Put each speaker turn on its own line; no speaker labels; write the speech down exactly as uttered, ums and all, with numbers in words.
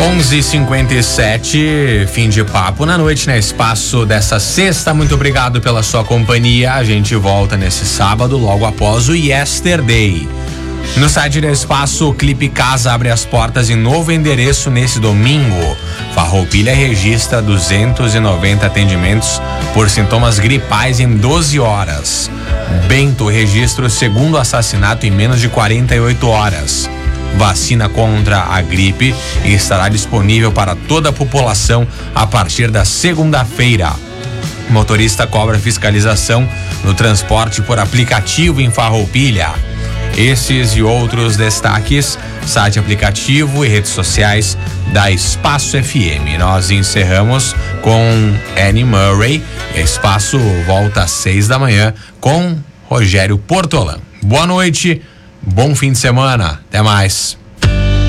onze e cinquenta e sete, fim de papo na noite, né? Espaço dessa sexta. Muito obrigado pela sua companhia. A gente volta nesse sábado, logo após o Yesterday. No site do Espaço, o Clipe Casa abre as portas em novo endereço nesse domingo. Farroupilha registra duzentos e noventa atendimentos por sintomas gripais em doze horas. Bento registra o segundo assassinato em menos de quarenta e oito horas. Vacina contra a gripe estará disponível para toda a população a partir da segunda-feira. Motorista cobra fiscalização no transporte por aplicativo em Farroupilha. Esses e outros destaques, site, aplicativo e redes sociais da Espaço F M. Nós encerramos com Annie Murray. Espaço volta às seis da manhã com Rogério Portolan. Boa noite. Bom fim de semana. Até mais.